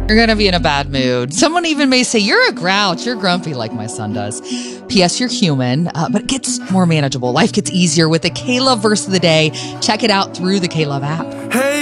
You're going to be in a bad mood. Someone even may say, you're a grouch. You're grumpy like my son does. P.S. You're human, but it gets more manageable. Life gets easier with the K-Love verse of the day. Check it out through the K-Love app. Hey.